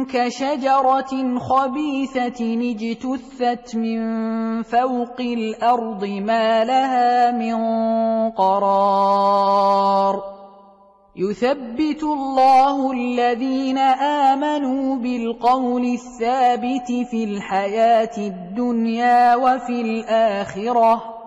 كشجرة خبيثة اجتثت من فوق الأرض ما لها من قرار يثبت الله الذين آمنوا بالقول الثابت في الحياة الدنيا وفي الآخرة